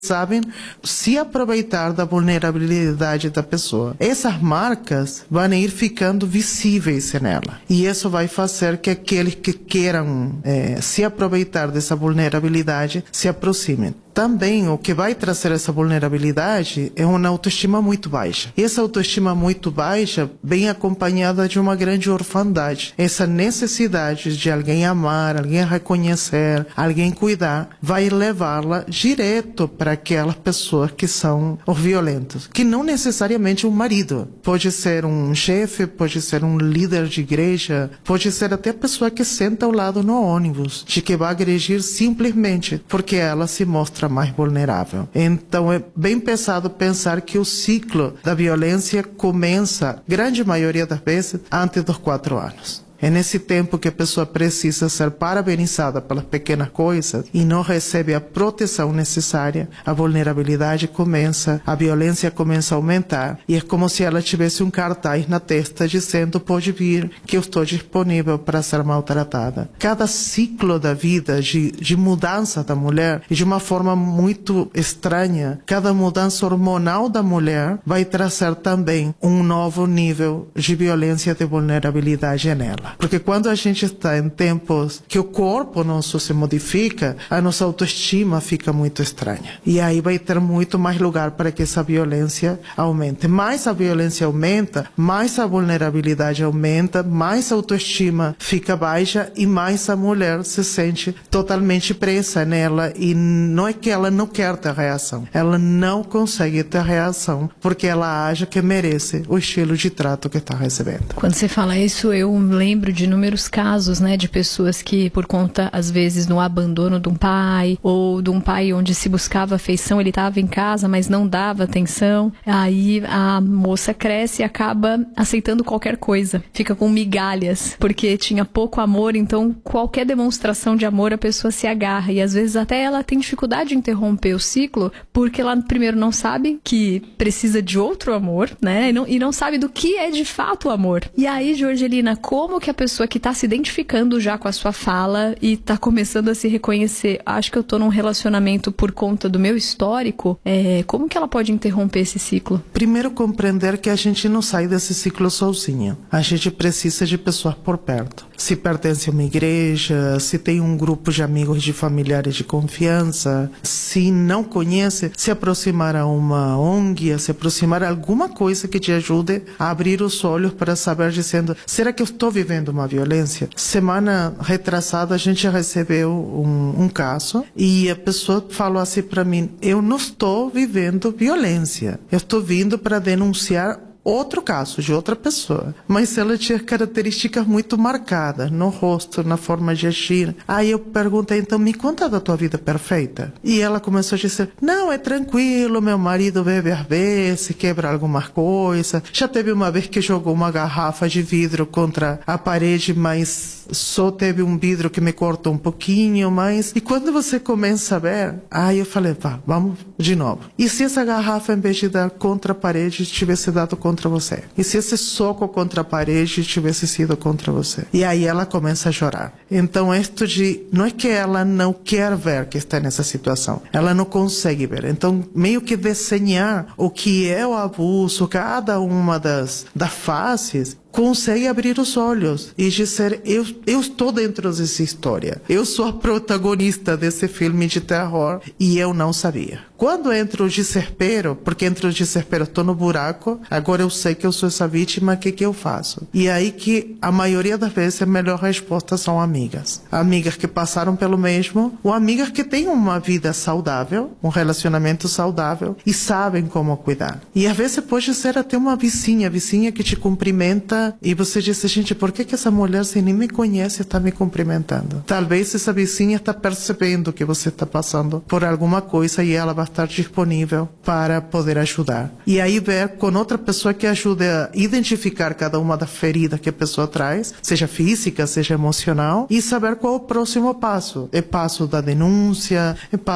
sabem se aproveitar da vulnerabilidade da pessoa. Essas marcas vão ir ficando visíveis nela. E isso vai fazer que aqueles que queiram se aproveitar dessa vulnerabilidade se aproximem. Também o que vai trazer essa vulnerabilidade é uma autoestima muito baixa. E essa autoestima muito baixa vem acompanhada de uma grande orfandade. Essa necessidade de alguém amar, alguém reconhecer, alguém cuidar, vai levá-la direto para aquelas pessoas que são os violentos. Que não necessariamente um marido. Pode ser um chefe, pode ser um líder de igreja, pode ser até a pessoa que senta ao lado no ônibus, de que vai agredir simplesmente porque ela se mostra mais vulnerável. Então é bem pesado pensar que o ciclo da violência começa, grande maioria das vezes, antes dos 4 anos. É nesse tempo que a pessoa precisa ser parabenizada pelas pequenas coisas e não recebe a proteção necessária, a vulnerabilidade começa, a violência começa a aumentar e é como se ela tivesse um cartaz na testa dizendo: pode vir, que eu estou disponível para ser maltratada. Cada ciclo da vida de mudança da mulher, e de uma forma muito estranha, cada mudança hormonal da mulher vai trazer também um novo nível de violência e de vulnerabilidade nela. Porque quando a gente está em tempos que o corpo nosso se modifica, a nossa autoestima fica muito estranha. E aí vai ter muito mais lugar para que essa violência aumente. Mais a violência aumenta, mais a vulnerabilidade aumenta, mais a autoestima fica baixa e mais a mulher se sente totalmente presa nela. E não é que ela não quer ter reação. Ela não consegue ter reação porque ela acha que merece o estilo de trato que está recebendo. Quando você fala isso, eu lembro de inúmeros casos, né, de pessoas que, por conta, às vezes, no abandono de um pai, ou de um pai onde se buscava afeição, ele estava em casa, mas não dava atenção, aí a moça cresce e acaba aceitando qualquer coisa, fica com migalhas, porque tinha pouco amor, então qualquer demonstração de amor a pessoa se agarra, e às vezes até ela tem dificuldade de interromper o ciclo, porque ela primeiro não sabe que precisa de outro amor, né, e não sabe do que é de fato o amor. E aí, Jorgelina, como que a pessoa que está se identificando já com a sua fala e está começando a se reconhecer, acho que eu estou num relacionamento por conta do meu histórico, como que ela pode interromper esse ciclo? Primeiro, compreender que a gente não sai desse ciclo sozinho. A gente precisa de pessoas por perto. Se pertence a uma igreja, se tem um grupo de amigos, de familiares de confiança, se não conhece, se aproximar a uma ONG, se aproximar a alguma coisa que te ajude a abrir os olhos para saber, dizendo: será que eu estou vivendo uma violência? Semana retrasada a gente recebeu um caso e a pessoa falou assim para mim: eu não estou vivendo violência, eu estou vindo para denunciar outro caso de outra pessoa, mas ela tinha características muito marcadas no rosto, na forma de agir. Aí eu perguntei: então me conta da tua vida perfeita. E ela começou a dizer: não, é tranquilo, meu marido bebe às vezes, quebra algumas coisas, já teve uma vez que jogou uma garrafa de vidro contra a parede, mas só teve um vidro que me cortou um pouquinho, mas... E quando você começa a ver, aí eu falei: vamos de novo. E se essa garrafa, em vez de dar contra a parede, tivesse dado contra você? E se esse soco contra a parede tivesse sido contra você? E aí ela começa a chorar. Então não é que ela não quer ver que está nessa situação, ela não consegue ver. Então meio que desenhar o que é o abuso, cada uma das faces, consegue abrir os olhos e dizer: eu estou dentro dessa história, eu sou a protagonista desse filme de terror e eu não sabia. Quando entra o desespero, porque entra o desespero, estou no buraco, agora eu sei que eu sou essa vítima, o que eu faço? E aí que a maioria das vezes a melhor resposta são amigas. Amigas que passaram pelo mesmo, ou amigas que têm uma vida saudável, um relacionamento saudável e sabem como cuidar. E às vezes pode ser até uma vizinha que te cumprimenta e você diz: gente, por que essa mulher, se nem me conhece, está me cumprimentando? Talvez essa vizinha está percebendo que você está passando por alguma coisa e ela vai estar disponível para poder ajudar. E aí ver com outra pessoa que ajude a identificar cada uma das feridas que a pessoa traz, seja física, seja emocional, e saber qual é o próximo passo. É passo da denúncia,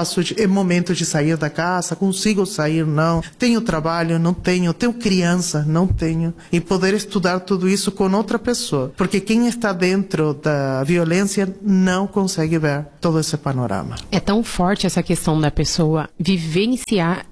é momento de sair da casa, consigo sair, não, tenho trabalho, não tenho criança, não tenho, e poder estudar tudo tudo isso com outra pessoa. Porque quem está dentro da violência não consegue ver todo esse panorama. É tão forte essa questão da pessoa vivenciar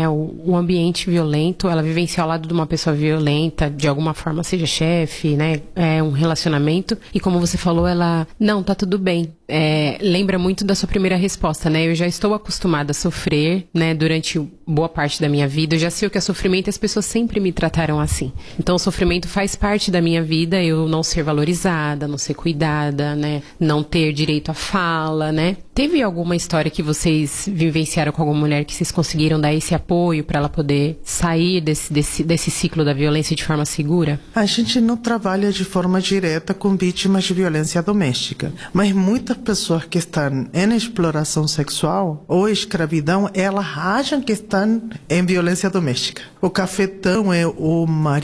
o ambiente violento, ela vivenciar ao lado de uma pessoa violenta, de alguma forma, seja chefe, né, um relacionamento, e como você falou, ela, não, tá tudo bem. Lembra muito da sua primeira resposta, né, eu já estou acostumada a sofrer, né, durante boa parte da minha vida, eu já sei o que é sofrimento e as pessoas sempre me trataram assim. Então o sofrimento faz parte da minha vida, eu não ser valorizada, não ser cuidada, né, não ter direito à fala, né. Teve alguma história que vocês vivenciaram com alguma mulher que vocês conseguiram dar esse apoio para ela poder sair desse ciclo da violência de forma segura? A gente não trabalha de forma direta com vítimas de violência doméstica, mas muitas pessoas que estão em exploração sexual ou escravidão, elas acham que estão em violência doméstica. O cafetão é o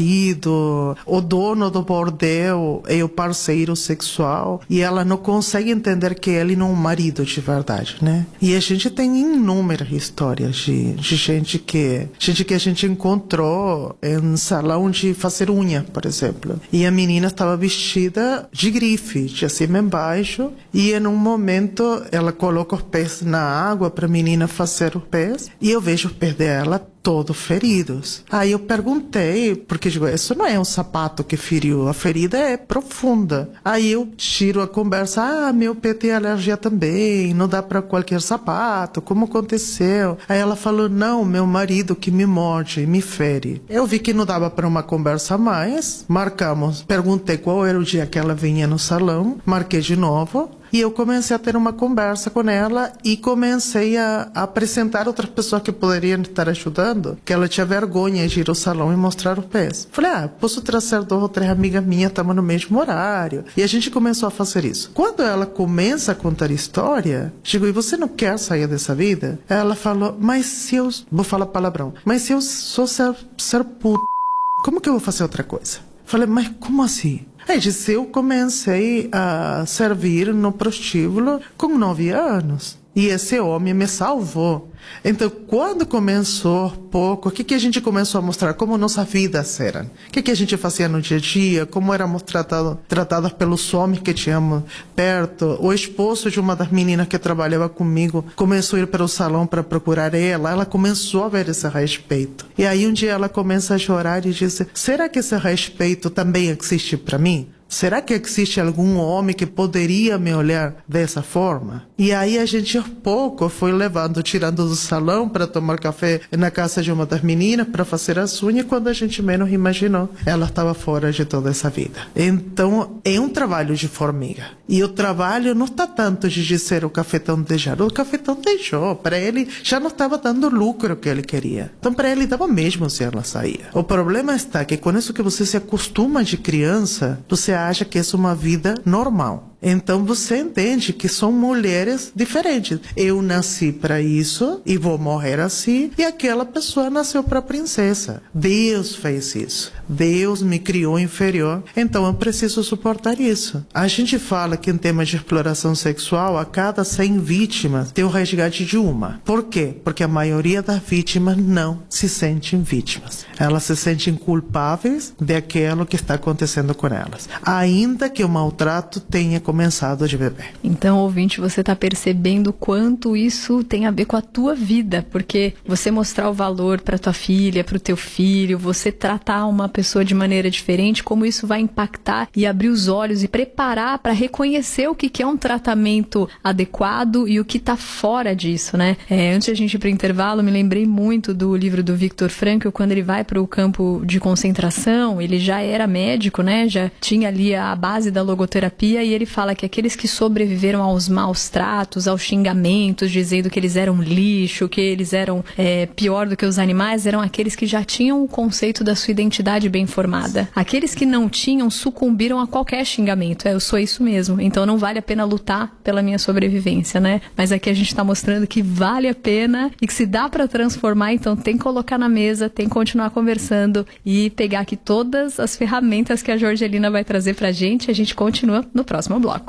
marido, o dono do bordel é o parceiro sexual, e ela não consegue entender que ele não é um marido de verdade, né? E a gente tem inúmeras histórias de gente que a gente encontrou em salão de fazer unha, por exemplo. E a menina estava vestida de grife, de cima embaixo, e em um momento ela coloca os pés na água para a menina fazer os pés, e eu vejo os pés dela todos feridos. Aí eu perguntei, porque digo, isso não é um sapato que feriu, a ferida é profunda. Aí eu tiro a conversa, meu pé tem alergia também, não dá para qualquer sapato, como aconteceu? Aí ela falou, não, meu marido que me morde, me fere. Eu vi que não dava para uma conversa a mais, marcamos, perguntei qual era o dia que ela vinha no salão, marquei de novo, e eu comecei a ter uma conversa com ela e comecei a apresentar outras pessoas que poderiam estar ajudando, que ela tinha vergonha de ir ao salão e mostrar os pés. Falei, posso trazer 2 ou 3 amigas minhas, estamos no mesmo horário. E a gente começou a fazer isso. Quando ela começa a contar história, digo, e você não quer sair dessa vida? Ela falou, mas se eu, vou falar palavrão, mas se eu sou ser puto, como que eu vou fazer outra coisa? Falei, mas como assim? Aí disse, eu comecei a servir no prostíbulo com 9 anos. E esse homem me salvou. Então, quando começou pouco, o que a gente começou a mostrar? Como nossas vidas eram. O que a gente fazia no dia a dia, como éramos tratadas pelos homens que tínhamos perto. O esposo de uma das meninas que trabalhava comigo começou a ir para o salão para procurar ela começou a ver esse respeito. E aí um dia ela começa a chorar e disse, será que esse respeito também existe para mim? Será que existe algum homem que poderia me olhar dessa forma? E aí a gente, aos poucos, foi levando, tirando do salão para tomar café na casa de uma das meninas para fazer as unhas. Quando a gente menos imaginou, ela estava fora de toda essa vida. Então, é um trabalho de formiga. E o trabalho não está tanto de dizer o cafetão deixar. O cafetão deixou. Para ele, já não estava dando o lucro que ele queria. Então, para ele, dava mesmo se ela saía. O problema está que com isso que você se acostuma de criança, você acha que isso é uma vida normal. Então você entende que são mulheres diferentes. Eu nasci para isso e vou morrer assim, e aquela pessoa nasceu para princesa. Deus fez isso. Deus me criou inferior, então eu preciso suportar isso. A gente fala que em temas de exploração sexual, a cada 100 vítimas tem o resgate de uma. Por quê? Porque a maioria das vítimas não se sentem vítimas. Elas se sentem culpáveis daquilo que está acontecendo com elas, ainda que o maltrato tenha começado de bebê. Então, ouvinte, você está percebendo quanto isso tem a ver com a tua vida, porque você mostrar o valor para tua filha, para o teu filho, você tratar uma pessoa de maneira diferente, como isso vai impactar e abrir os olhos e preparar para reconhecer o que é um tratamento adequado e o que está fora disso, né? Antes de a gente ir para o intervalo, me lembrei muito do livro do Viktor Frankl, quando ele vai para o campo de concentração, ele já era médico, né? Já tinha ali a base da logoterapia, e ele fala que aqueles que sobreviveram aos maus tratos, aos xingamentos, dizendo que eles eram lixo, que eles eram pior do que os animais, eram aqueles que já tinham o conceito da sua identidade bem formada. Aqueles que não tinham sucumbiram a qualquer xingamento. Eu sou isso mesmo, então não vale a pena lutar pela minha sobrevivência, né? Mas aqui a gente está mostrando que vale a pena e que se dá para transformar, então tem que colocar na mesa, tem que continuar conversando e pegar aqui todas as ferramentas que a Jorgelina vai trazer pra gente. A gente continua no próximo bloco.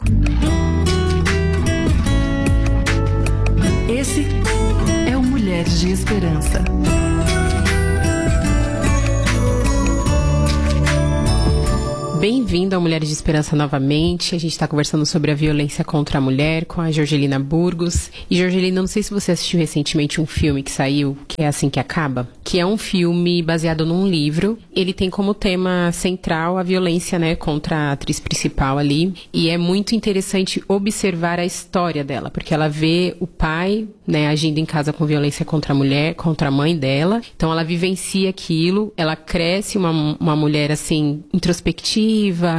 Esse é o Mulheres de Esperança. Bem-vindo ao Mulheres de Esperança novamente. A gente está conversando sobre a violência contra a mulher com a Jorgelina Burgos. E Jorgelina, não sei se você assistiu recentemente um filme que saiu, que é Assim que Acaba, que é um filme baseado num livro. Ele tem como tema central a violência, né, contra a atriz principal ali. E é muito interessante observar a história dela, porque ela vê o pai, né, agindo em casa com violência contra a mulher, contra a mãe dela. Então ela vivencia aquilo, ela cresce uma mulher assim, introspectiva,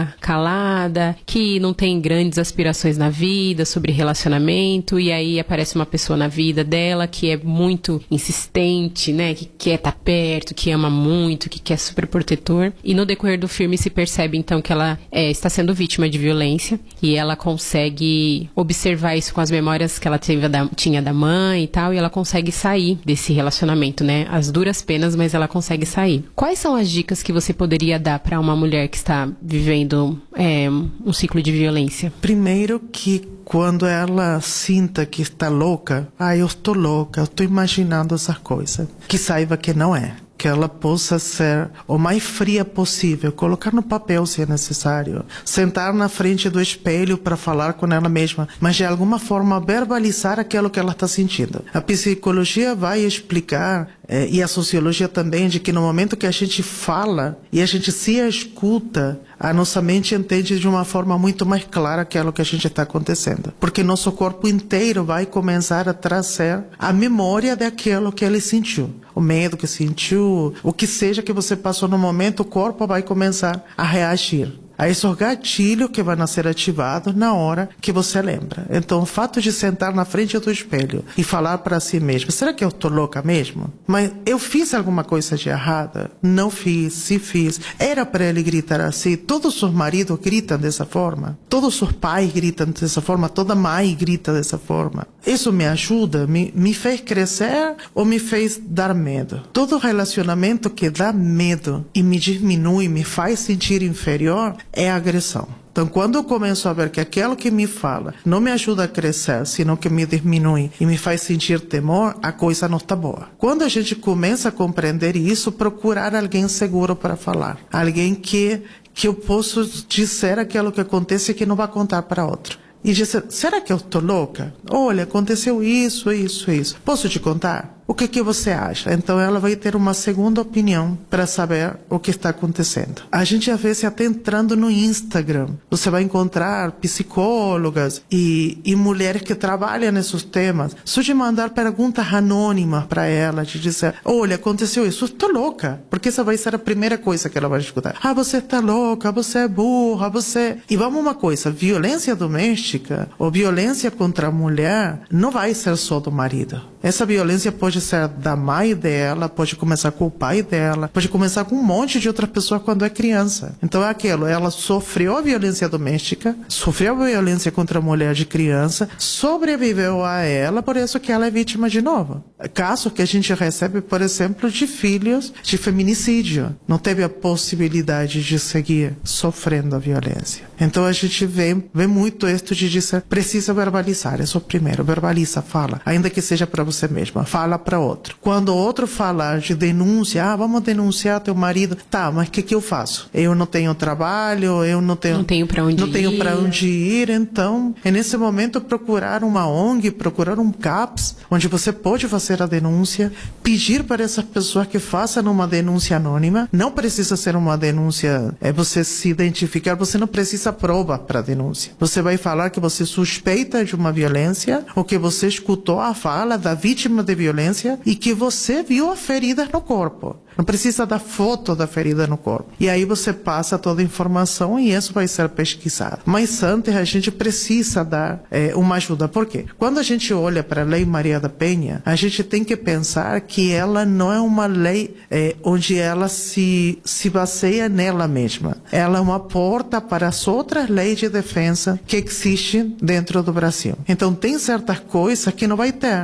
calada, que não tem grandes aspirações na vida, sobre relacionamento, e aí aparece uma pessoa na vida dela que é muito insistente, né, que quer estar perto, que ama muito, que quer super protetor, e no decorrer do filme se percebe então que ela está sendo vítima de violência, e ela consegue observar isso com as memórias que ela tinha da mãe e tal, e ela consegue sair desse relacionamento, né, às duras penas, mas ela consegue sair. Quais são as dicas que você poderia dar para uma mulher que está vivendo um ciclo de violência? Primeiro que quando ela sinta que está louca, eu estou louca, eu estou imaginando essa coisa, que saiba que não é. Que ela possa ser o mais fria possível, colocar no papel se é necessário, sentar na frente do espelho para falar com ela mesma, mas de alguma forma verbalizar aquilo que ela está sentindo. A psicologia vai explicar, e a sociologia também, de que no momento que a gente fala e a gente se escuta, a nossa mente entende de uma forma muito mais clara aquilo que a gente está acontecendo. Porque nosso corpo inteiro vai começar a trazer a memória daquilo que ele sentiu. O medo que sentiu, o que seja que você passou no momento, o corpo vai começar a reagir a esses gatilhos que vão ser ativados na hora que você lembra. Então, o fato de sentar na frente do espelho e falar para si mesmo, será que eu estou louca mesmo? Mas eu fiz alguma coisa de errada? Não fiz, se fiz. Era para ele gritar assim? Todos os maridos gritam dessa forma? Todos os pais gritam dessa forma? Toda mãe grita dessa forma? Isso me ajuda? Me fez crescer ou me fez dar medo? Todo relacionamento que dá medo e me diminui, me faz sentir inferior, é agressão. Então, quando eu começo a ver que aquilo que me fala não me ajuda a crescer, senão que me diminui e me faz sentir temor, a coisa não está boa. Quando a gente começa a compreender isso, procurar alguém seguro para falar. Alguém que eu posso dizer aquilo que acontece e que não vai contar para outro. E dizer, será que eu estou louca? Olha, aconteceu isso. Posso te contar? O que você acha? Então ela vai ter uma segunda opinião para saber o que está acontecendo. A gente às vezes até entrando no Instagram, você vai encontrar psicólogas e mulheres que trabalham nesses temas. Só de mandar perguntas anônimas para ela, de dizer, olha, aconteceu isso, eu estou louca. Porque essa vai ser a primeira coisa que ela vai escutar. Você está louca, você é burra, você... E vamos uma coisa, violência doméstica ou violência contra a mulher não vai ser só do marido. Essa violência pode ser da mãe dela, pode começar com o pai dela, pode começar com um monte de outras pessoas quando é criança. Então é aquilo, ela sofreu a violência doméstica, sofreu a violência contra a mulher de criança, sobreviveu a ela, por isso que ela é vítima de novo. Casos que a gente recebe, por exemplo, de filhos de feminicídio. Não teve a possibilidade de seguir sofrendo a violência. Então a gente vê muito isso de dizer, precisa verbalizar, isso primeiro, verbaliza, fala, ainda que seja para você mesma, fala para outro. Quando o outro fala de denúncia, vamos denunciar teu marido, tá, mas o que eu faço? Eu não tenho trabalho, eu não tenho para onde ir, então é nesse momento procurar uma ONG, procurar um CAPS, onde você pode fazer a denúncia, pedir para essas pessoas que façam uma denúncia anônima, não precisa ser uma denúncia, você se identificar, você não precisa prova para denúncia. Você vai falar que você suspeita de uma violência, ou que você escutou a fala da vítima de violência e que você viu a ferida no corpo. Não precisa da foto da ferida no corpo. E aí você passa toda a informação e isso vai ser pesquisado. Mas antes a gente precisa dar uma ajuda. Por quê? Quando a gente olha para a Lei Maria da Penha, a gente tem que pensar que ela não é uma lei onde ela se baseia nela mesma. Ela é uma porta para as outras leis de defesa que existem dentro do Brasil. Então tem certas coisas que não vai ter se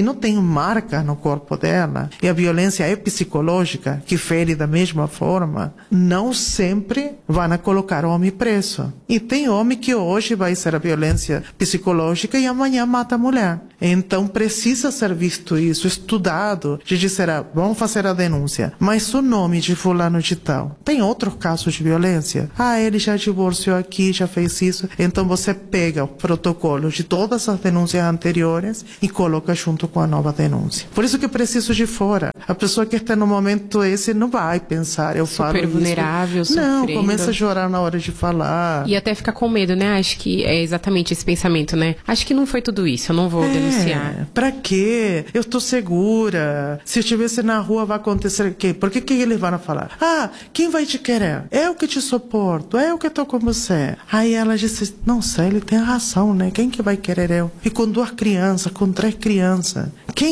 se não tem marca no corpo dela, e a violência é psicológica, que fere da mesma forma, não sempre vão colocar o homem preso. E tem homem que hoje vai ser a violência psicológica e amanhã mata a mulher. Então precisa ser visto isso, estudado, de dizer, vamos fazer a denúncia, mas o nome de fulano de tal. Tem outros casos de violência? Ele já divorciou aqui, já fez isso. Então você pega o protocolo de todas as denúncias anteriores e coloca junto com a nova denúncia. Por isso que eu preciso de fora. A pessoa que está no momento esse não vai pensar, eu falo super vulnerável, isso. Não, sofrendo. começa a chorar na hora de falar. E até fica com medo, né? Acho que é exatamente esse pensamento, né? Acho que não foi tudo isso, eu não vou denunciar. Pra quê? Eu tô segura. Se eu estivesse na rua, vai acontecer o quê? Por que eles vão falar? Quem vai te querer? Eu que te suporto, eu que tô com você. Aí ela disse, não sei, ele tem razão, né? Quem que vai querer eu? E com 2 crianças, com 3 crianças.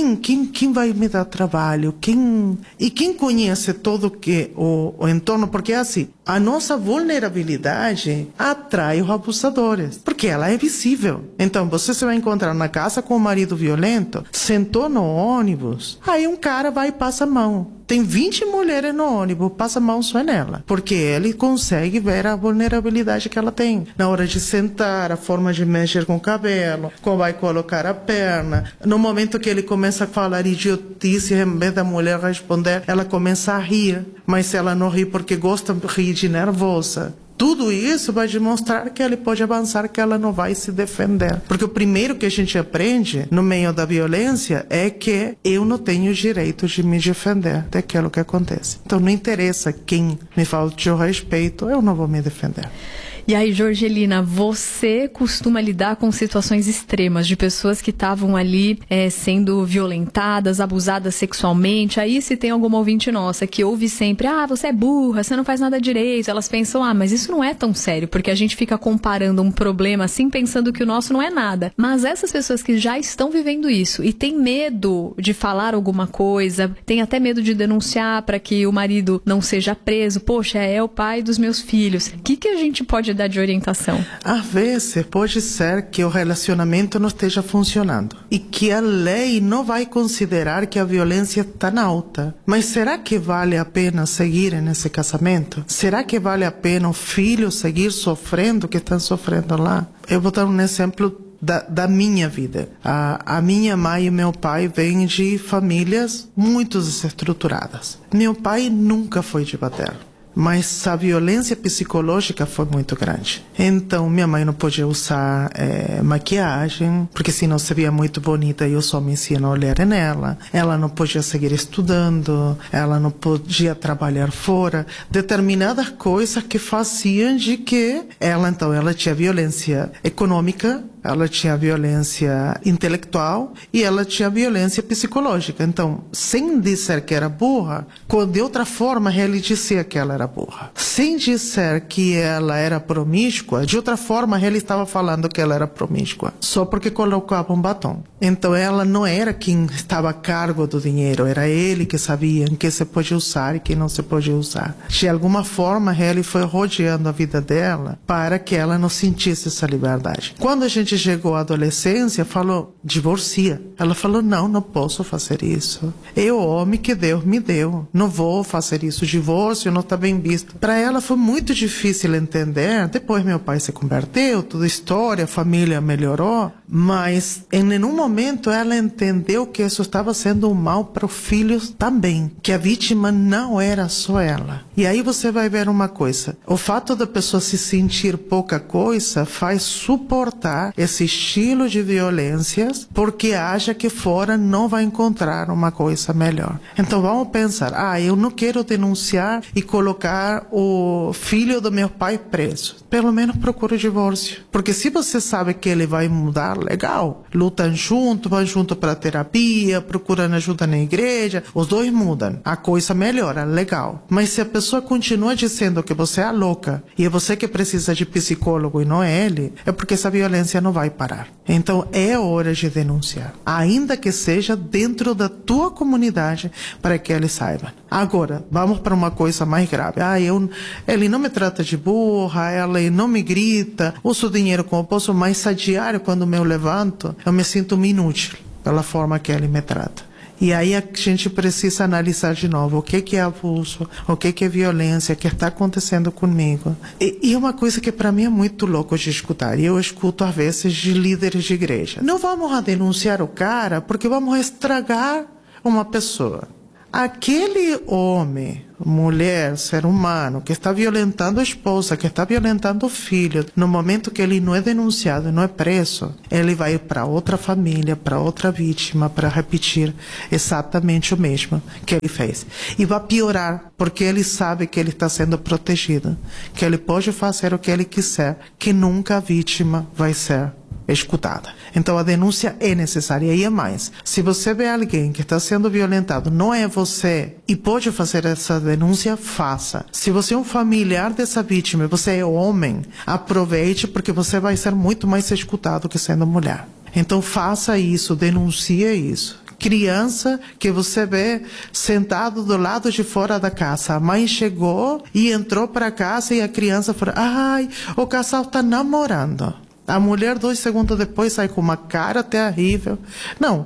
Quem vai me dar trabalho? Quem conhece todo o entorno? Porque é assim, a nossa vulnerabilidade atrai os abusadores, porque ela é visível. Então, você se vai encontrar na casa com o marido violento, sentou no ônibus, aí um cara vai e passa a mão. Tem 20 mulheres no ônibus, passa a mão só nela, porque ele consegue ver a vulnerabilidade que ela tem. Na hora de sentar, a forma de mexer com o cabelo, como vai colocar a perna. No momento que ele começa a falar idiotice, em vez da mulher responder, ela começa a rir. Mas se ela não ri porque gosta de rir de nervosa, tudo isso vai demonstrar que ele pode avançar, que ela não vai se defender. Porque o primeiro que a gente aprende no meio da violência é que eu não tenho direito de me defender daquilo que acontece. Então não interessa quem me falte o respeito, eu não vou me defender. E aí, Jorgelina, você costuma lidar com situações extremas de pessoas que estavam ali sendo violentadas, abusadas sexualmente. Aí se tem alguma ouvinte nossa que ouve sempre, você é burra, você não faz nada direito. Elas pensam, mas isso não é tão sério, porque a gente fica comparando um problema assim, pensando que o nosso não é nada. Mas essas pessoas que já estão vivendo isso e têm medo de falar alguma coisa, têm até medo de denunciar para que o marido não seja preso. Poxa, é o pai dos meus filhos. O que a gente pode dar de orientação? Às vezes pode ser que o relacionamento não esteja funcionando e que a lei não vai considerar que a violência está alta. Mas será que vale a pena seguir nesse casamento? Será que vale a pena o filho seguir sofrendo o que estão sofrendo lá? Eu vou dar um exemplo da minha vida. A minha mãe e meu pai vêm de famílias muito desestruturadas. Meu pai nunca foi de bater, mas a violência psicológica foi muito grande. Então, minha mãe não podia usar maquiagem, porque senão se via muito bonita e eu só me ensino a olhar nela. Ela não podia seguir estudando, ela não podia trabalhar fora. Determinadas coisas que faziam de que ela tinha violência econômica, ela tinha violência intelectual e ela tinha violência psicológica. Então, sem dizer que era burra, de outra forma ele dizia que ela era burra. Sem dizer que ela era promíscua, de outra forma ele estava falando que ela era promíscua, só porque colocava um batom. Então ela não era quem estava a cargo do dinheiro, era ele que sabia em que se pode usar e que não se pode usar. De alguma forma ele foi rodeando a vida dela para que ela não sentisse essa liberdade. Quando a gente chegou à adolescência, falou, divorcia. Ela falou, não posso fazer isso. É o homem que Deus me deu. Não vou fazer isso. Divórcio não está bem visto. Para ela foi muito difícil entender. Depois meu pai se converteu, toda a história, a família melhorou. Mas em nenhum momento ela entendeu que isso estava sendo um mal para os filhos também. Que a vítima não era só ela. E aí você vai ver uma coisa. O fato da pessoa se sentir pouca coisa faz suportar esse estilo de violências porque acha que fora não vai encontrar uma coisa melhor. Então vamos pensar, eu não quero denunciar e colocar o filho do meu pai preso. Pelo menos procura o divórcio. Porque se você sabe que ele vai mudar, legal. Lutam junto, vão junto para terapia, procuram ajuda na igreja, os dois mudam. A coisa melhora, legal. Mas se a pessoa continua dizendo que você é louca e é você que precisa de psicólogo e não é ele, é porque essa violência não vai parar. Então é hora de denunciar, ainda que seja dentro da tua comunidade, para que eles saibam. Agora, vamos para uma coisa mais grave. Ele não me trata de burra, ele não me grita, uso dinheiro como posso, mas a diário, quando eu levanto, eu me sinto inútil. pela forma que ele me trata. E aí a gente precisa analisar de novo o que é abuso, o que é violência, o que está acontecendo comigo. E uma coisa que para mim é muito louco de escutar, e eu escuto às vezes de líderes de igreja. Não vamos a denunciar o cara porque vamos estragar uma pessoa. Aquele homem, mulher, ser humano, que está violentando a esposa, que está violentando o filho, no momento que ele não é denunciado, não é preso, ele vai para outra família, para outra vítima, para repetir exatamente o mesmo que ele fez. E vai piorar, porque ele sabe que ele está sendo protegido, que ele pode fazer o que ele quiser, que nunca a vítima vai ser escutada. Então a denúncia é necessária e é mais. Se você vê alguém que está sendo violentado, não é você e pode fazer essa denúncia, faça. Se você é um familiar dessa vítima e você é homem, aproveite porque você vai ser muito mais escutado que sendo mulher. Então faça isso, denuncie isso. Criança que você vê sentado do lado de fora da casa. A mãe chegou e entrou para casa e a criança falou: ai, o casal está namorando. A mulher 2 segundos depois sai com uma cara terrível. Não,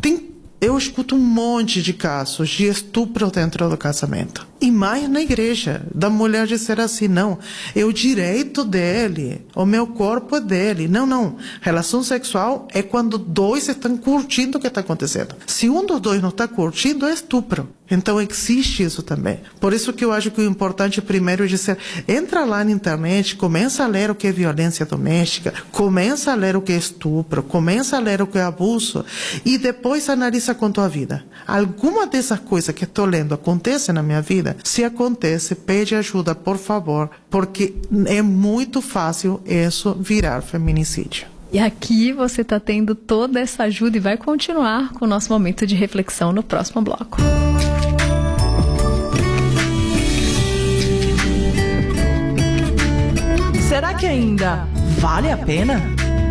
eu escuto um monte de casos de estupro dentro do casamento. E mais na igreja, da mulher dizer assim, não, é o direito dele, o meu corpo é dele. Não, relação sexual é quando 2 estão curtindo o que está acontecendo. Se um dos 2 não está curtindo, é estupro. Então existe isso também. Por isso que eu acho que o importante primeiro é dizer, entra lá na internet, começa a ler o que é violência doméstica, começa a ler o que é estupro, começa a ler o que é abuso e depois analisa com tua vida. Alguma dessas coisas que estou lendo acontece na minha vida? Se acontece, pede ajuda, por favor, porque é muito fácil isso virar feminicídio. E aqui você está tendo toda essa ajuda e vai continuar com o nosso momento de reflexão no próximo bloco. Será que ainda vale a pena?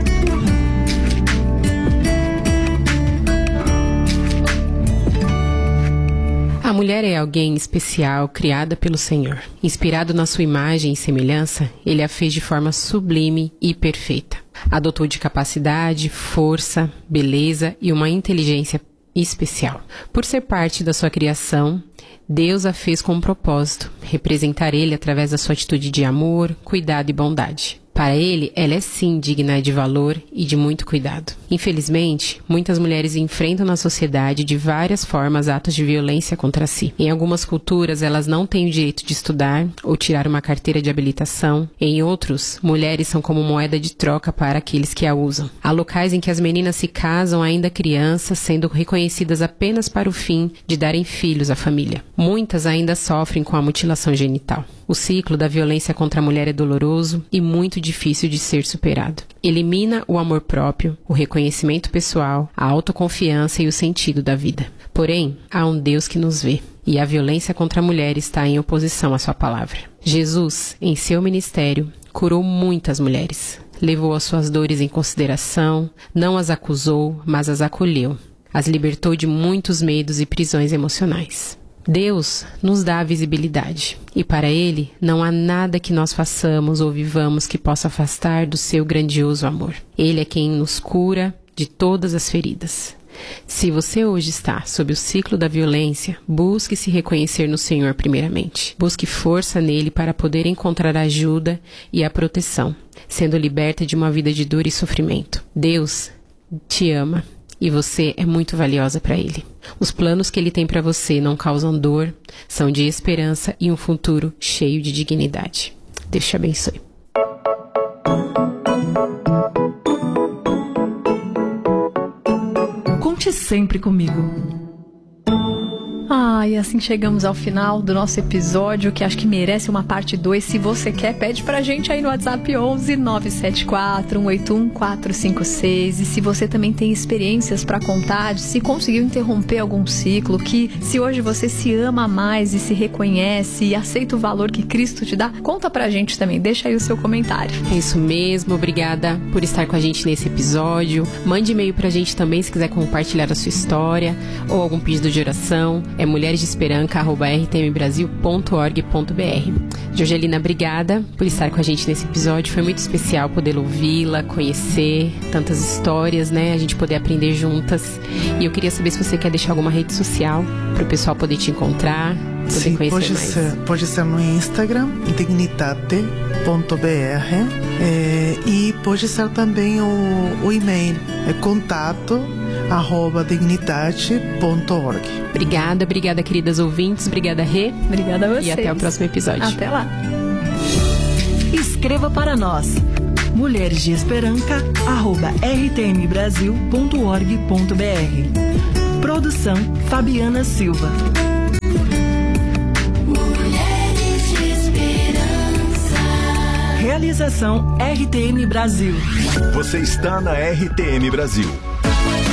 A mulher é alguém especial, criada pelo Senhor. Inspirado na sua imagem e semelhança, ele a fez de forma sublime e perfeita. A dotou de capacidade, força, beleza e uma inteligência especial. Por ser parte da sua criação, Deus a fez com um propósito, representar ele através da sua atitude de amor, cuidado e bondade. Para ele, ela é sim digna de valor e de muito cuidado. Infelizmente, muitas mulheres enfrentam na sociedade de várias formas atos de violência contra si. Em algumas culturas, elas não têm o direito de estudar ou tirar uma carteira de habilitação. Em outros, mulheres são como moeda de troca para aqueles que a usam. Há locais em que as meninas se casam ainda crianças, sendo reconhecidas apenas para o fim de darem filhos à família. Muitas ainda sofrem com a mutilação genital. O ciclo da violência contra a mulher é doloroso e muito difícil de ser superado. Elimina o amor próprio, o reconhecimento pessoal, a autoconfiança e o sentido da vida. Porém, há um Deus que nos vê, e a violência contra a mulher está em oposição à sua palavra. Jesus, em seu ministério, curou muitas mulheres. Levou as suas dores em consideração, não as acusou, mas as acolheu. As libertou de muitos medos e prisões emocionais. Deus nos dá a visibilidade, e para Ele não há nada que nós façamos ou vivamos que possa afastar do seu grandioso amor. Ele é quem nos cura de todas as feridas. Se você hoje está sob o ciclo da violência, busque se reconhecer no Senhor primeiramente. Busque força nele para poder encontrar a ajuda e a proteção, sendo liberta de uma vida de dor e sofrimento. Deus te ama. E você é muito valiosa para Ele. Os planos que Ele tem para você não causam dor, são de esperança e um futuro cheio de dignidade. Deus te abençoe. Conte sempre comigo. E assim chegamos ao final do nosso episódio, que acho que merece uma parte 2. Se você quer, pede pra gente aí no WhatsApp 11 974 181 456. E se você também tem experiências pra contar, de se conseguiu interromper algum ciclo, que se hoje você se ama mais e se reconhece e aceita o valor que Cristo te dá, conta pra gente também, deixa aí o seu comentário. É isso mesmo, obrigada por estar com a gente nesse episódio. Mande e-mail pra gente também se quiser compartilhar a sua história ou algum pedido de oração. é mulheresdeesperanca@rtmbrasil.org.br. Jorgelina, obrigada por estar com a gente nesse episódio. Foi muito especial poder ouvi-la, conhecer tantas histórias, né? A gente poder aprender juntas. E eu queria saber se você quer deixar alguma rede social para o pessoal poder te encontrar, poder Sim, conhecer mais. pode ser no Instagram, dignitate.br, e pode ser também o e-mail, contato@dignitate.org. Obrigada, queridas ouvintes. Obrigada, Rê. Obrigada a vocês. E até o próximo episódio. Até lá. Escreva para nós. mulheresdeesperanca@rtmbrasil.org.br. Produção Fabiana Silva. Mulheres de Esperança. Realização RTM Brasil. Você está na RTM Brasil.